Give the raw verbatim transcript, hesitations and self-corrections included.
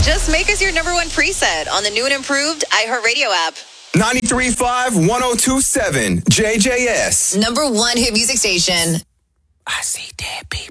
Just make us your number one preset on the new and improved iHeartRadio app. ninety-three point five, one oh two point seven, J J S. Number one hit music station. I see dead people.